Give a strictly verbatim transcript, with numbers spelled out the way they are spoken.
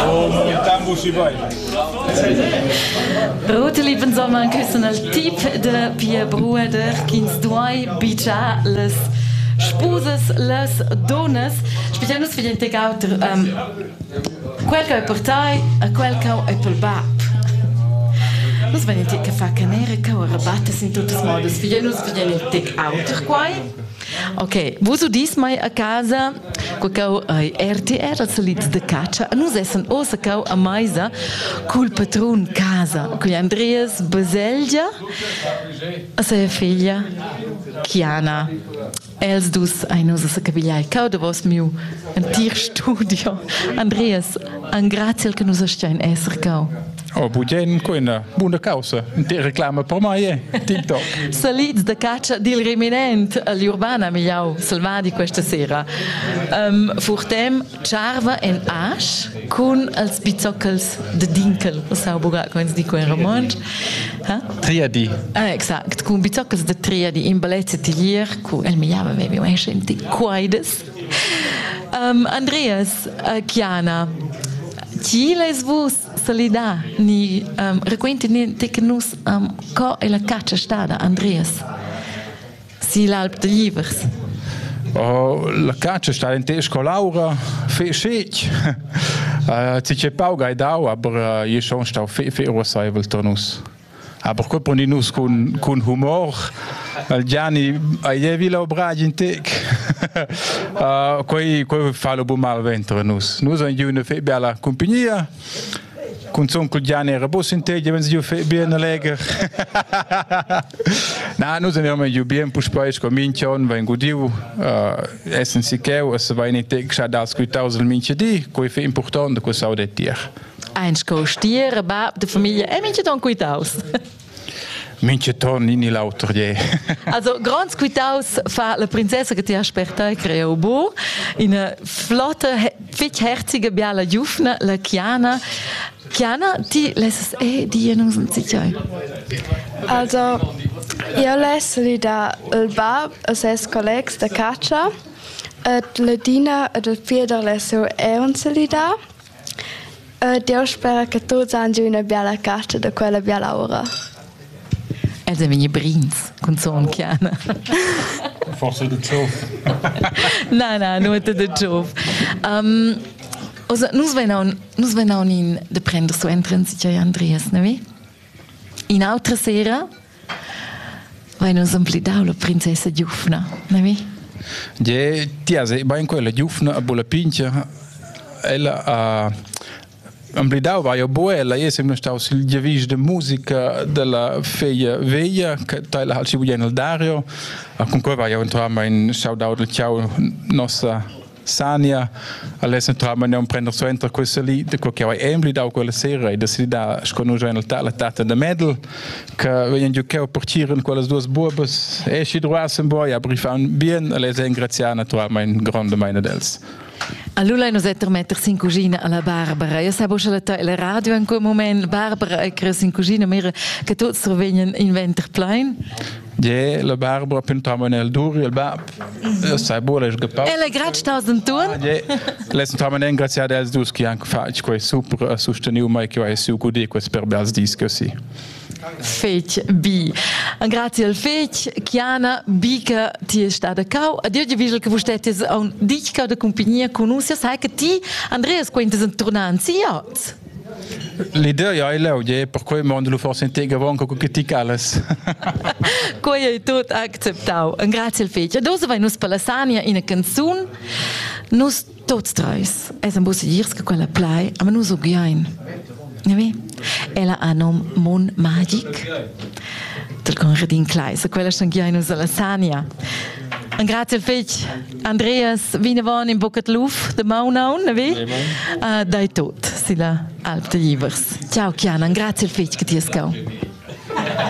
Oh, montammo si vai. Roteli pensava anche al tip de Pia Bruder, kins duai bicia les spusas, les donas, specialmente per gente gauter, um, quel che è per te e quel che è per il bab. Nus venim tic a fa canere che o rabatte in tutti i modi. Figlio nus venim tic auter quai. Ok, wo du dies mai a casa, quando ai R T R al salit de caccia, nus essen osa cau a maisa col patron casa, con Andreas Baselgia, a sua figlia Chiana. Els dus ai nus a capigliai cau de vos miu antir studio. Andreas, an grazie che nus a stein esser cau. Oh, bugen con una buona causa. Te reclama per mai, eh? TikTok. Salits da caccia dil reminent all'Urbana migliau salvadi questa sera. Um, Furtem Charva en Asch con els bizoccels de Dinkel. Lo sau bugat com ens dico in romansch. Triadi. Ah, exact. Con bizoccels de Triadi in bellezza tilier, con el migliava avevi un scenti quaides. Um, Andreas, uh, Chiana, chi les vos salida ni um, requenti ni te che nus um, co e la caccia stada Andreas si l'alp de livers. Oh, la caccia sta in te scolaura fe schic. Uh, ci c'è pauga e dau, aber uh, io schon stau fe fe rosaivel tonus. Aber co poni nus con con humor. Al Gianni aievi la obragi in tec. Uh, coi coi fa lo bu mal ventre nus. Nus an una fe bella compagnia. Con son col Gianni era bus in te, wenn sie fe bien leger. Na, nus an immer ju bien puspais con minchon, wenn gudiu uh, essen si keu, es va in tec scha das quitausel minche di, coi fe important co sau de tier. Eins co stier, bab de familie, e minche don quitaus. Minche ton in lauter je. Also ganz quitaus fa la princessa che ti aspetta e creo bo in una flotta fitch herzige biala giufna la Chiana. Chiana, ti lässt eh die non sind sicher. Also io lesso li da il bab a ses collegs da caccia. Et Ledina ed il Pieder lesso e un salida. Ed io spero che tu zangi una biala caccia da quella biala ora. Els è vegni brins, con son Chiana. Forse de Giov. No, no, non è de Giov. Um, also, nus venaun, nus venaun in de prender so entren sicher Andreas, ne vi? In altra sera, vai nus amplidau la princessa Giufna, ne vi? Je, tia se, ba in quella Giufna a bola pincha, ella a... Uh, Amblidau va io boella, io sempre stavo sul giavis de musica della feia veia, che tale al ci vuole il Dario, con cui va io entrava in shoutout del ciao nostra Sania, adesso entrava in un prendere su entra questa lì, di quello che aveva Amblidau quella sera, e da si da sconosce in realtà la tata da medal, che vengono giocare per tirare quelle due bubes, e ci trovasse un po', e abrifano bien, adesso ringraziano, trova in grande meine dels. Allora noi siamo mettersi in cucina alla Barbara. Io sapevo che la radio in quel momento, Barbara è creata in cucina, ma che tutti si vengono in Winterplein. Ja, la Barbara pentrava nel duri, il bab. Sai buona è gepau. E la grazie sta in turn. Ja, lessen trava ne ringraziare als dus che anche fa quei super sosteniu mai che vai su gudi quei per bels disco sì. Fetch B. Grazie al Fetch, Chiana, B che ti è stata cau. Addio di viso che voi state un dica da compagnia con noi, sai che ti, Andreas, quanti sono tornati, io. L'idea è lei, ja, per cui mondo lo forse intega vonco con che ti calas. Coi è tutto accettato. Grazie al Fetch. Dove vai nus per la Sania in una canzone? Nus tots treis. Es un busse dirs che quella play, ma nus so gien. Ne ella ha nom Mon Magic. Del con Redin Kleis, quella stangiano alla Sania. Un grazie al Fetch Andreas Vinevon in Bocca Luf, de Maunaun, ne vi? Uh, dai tot, sila Alp de Livers. Ciao Chiana, un grazie al Fetch che ti escau.